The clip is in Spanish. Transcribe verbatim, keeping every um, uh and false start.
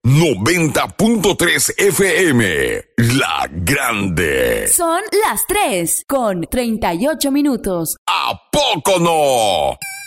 noventa punto tres F M, La Grande. Son las tres con treinta y ocho minutos. ¿A poco no?